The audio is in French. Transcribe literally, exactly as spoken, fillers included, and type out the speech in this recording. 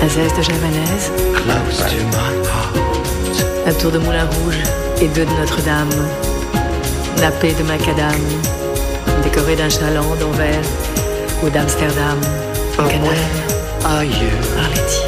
zeste javanaise, close to my heart. un tour de Moulin Rouge et deux de Notre-Dame, nappé de macadam, décoré d'un chaland d'Anvers ou d'Amsterdam, au But Canada. where are you? Arletty.